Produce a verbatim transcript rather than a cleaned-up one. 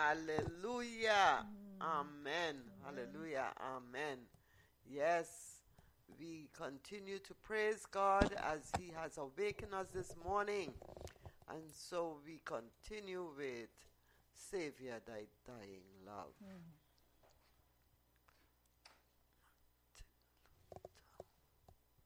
Hallelujah. Mm. Amen. Amen. Hallelujah. Amen. Yes, we continue to praise God as He has awakened us this morning. And so we continue with Savior Thy Dying Love. Mm.